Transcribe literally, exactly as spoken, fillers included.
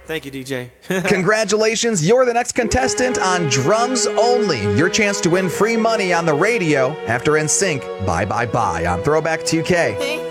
Thank you, D J. Congratulations, you're the next contestant on Drums Only. Your chance to win free money on the radio after N Sync Bye Bye Bye on Throwback two K.